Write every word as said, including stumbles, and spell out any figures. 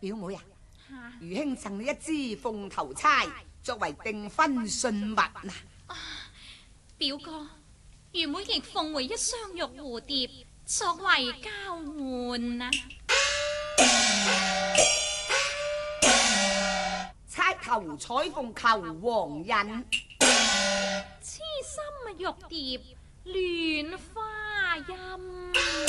表妹啊， 吓余兄贈你一支鳳頭釵，作為訂婚信物嗱。 表哥，余妹亦奉回一雙玉蝴蝶作為交換啊！ 釵頭彩鳳求黃印， 痴心啊玉蝶亂花音。